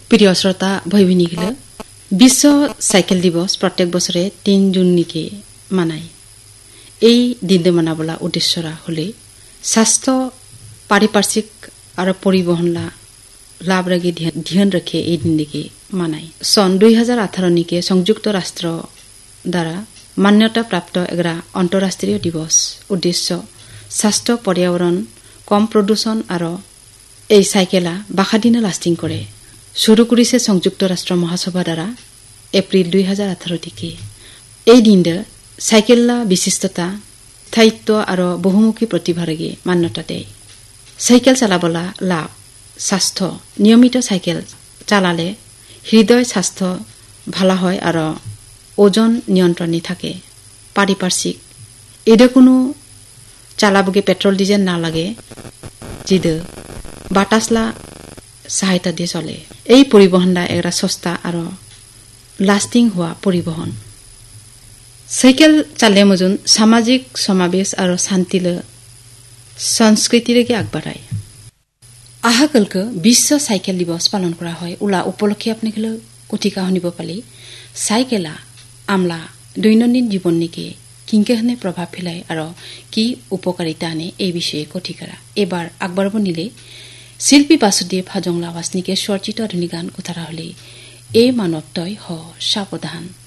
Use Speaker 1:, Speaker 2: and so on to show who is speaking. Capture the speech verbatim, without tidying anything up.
Speaker 1: প্রিয় শ্রোতা ভাই ভনীগুলো, বিশ্ব সাইকেল দিবস প্রত্যেক বছরে তিন জুন নিকে মানায়। এই দিনটি মানাবলা উদ্দেশ্যরা হলে স্বাস্থ্য, পারিপার্শ্বিক আর পরিবহন লাভ রাখি ধ্যান রেখে এই দিনটিকে মানায়। সন দুই হাজার আঠারো নিকে সংযুক্ত রাষ্ট্র দ্বারা মান্যতা প্রাপ্ত এগরা আন্তঃরাষ্ট্রীয় দিবস উদ্দেশ্য স্বাস্থ্য, পর্যাবরণ, কম প্রদূষণ আর এই সাইকেলা বাসাদিনে লাস্টিং করে শুরু করেছে সংযুক্ত রাষ্ট্র মহাসভা দ্বারা এপ্রিল দুই হাজার আঠারো থেকে। এই দিনটা সাইকেলা বিশিষ্টতা, স্থায়িত্ব আর বহুমুখী প্রতিভারেগে মান্যতা দেয়। সাইকেল চালাবলা লাভ স্বাস্থ্য, নিয়মিত সাইকেল চালালে হৃদয় স্বাস্থ্য ভালো হয় আর ওজন নিয়ন্ত্রণে থাকে। পারিপার্শ্বিক, এদের কোনো চালাবগে পেট্রোল ডিজেল না লাগে, যিদে বাতাসলা সহায়তা দিয়ে চলে। এই পরিবহনটা একটা সস্তা আর লাস্টিং হওয়া পরিবহন। সাইকেল চালে মজন সামাজিক সমাবেশ আর শান্তিলে সংস্কৃতিরেগে আগবাড়ায়। আহাকালকে বিশ্ব সাইকেল দিবস পালন করা হয়। উলা উপলক্ষে আপনাকে কঠিকা শুনিব পালি সাইকেলা আমলা দৈনন্দিন জীবন নিকে কিংকেহনে প্রভাব ফেলায় আর কি উপকারিতা আনে এই বিষয়ে কঠিকারা এবার আগবাড়ব নিলে শিল্পী বাসুদেব হাজংলা ওয়াসনিকে স্বরচিত আধুনিক গান কোথারা হলে এই মানবতয় হ সাবধান।